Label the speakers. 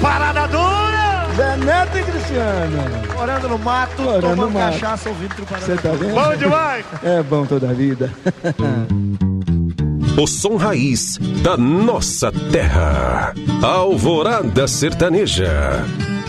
Speaker 1: Parada dura!
Speaker 2: Zé Neto e Cristiano.
Speaker 1: Morando no mato, tomando cachaça, ouvindo pro Parada.
Speaker 2: Você tá vendo?
Speaker 1: Bom demais!
Speaker 2: É bom toda a vida.
Speaker 3: O som raiz da nossa terra. Alvorada Sertaneja.